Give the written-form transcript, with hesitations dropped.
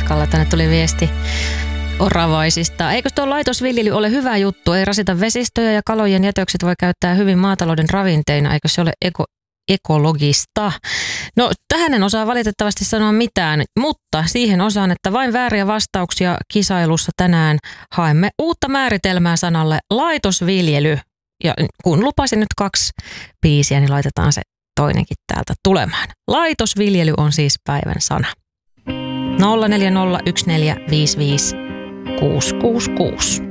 paikalla. Tänne tuli viesti oravaisista. Eikö tuo laitosviljely ole hyvä juttu? Ei rasita vesistöjä ja kalojen jätökset voi käyttää hyvin maatalouden ravinteina. Eikö se ole ekologista? No, tähän en osaa valitettavasti sanoa mitään, mutta siihen osaan, että vain vääriä vastauksia kisailussa tänään haemme uutta määritelmää sanalle laitosviljely. Ja kun lupasin nyt 2 biisiä, niin laitetaan se toinenkin täältä tulemaan. Laitosviljely on siis päivän sana. 0401455666.